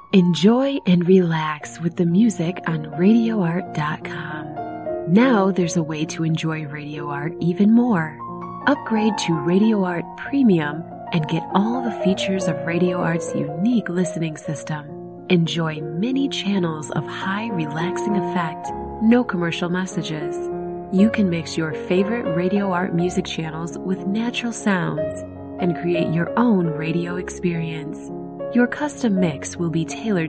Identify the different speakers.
Speaker 1: Enjoy and relax with the music on RadioArt.com. Now there's a way to enjoy Radio Art even more. Upgrade to Radio Art Premium and get all the features of Radio Art's unique listening system. Enjoy many channels of high relaxing effect, no commercial messages. You can mix your favorite Radio Art music channels with natural sounds and create your own radio experience. Your custom mix will be tailored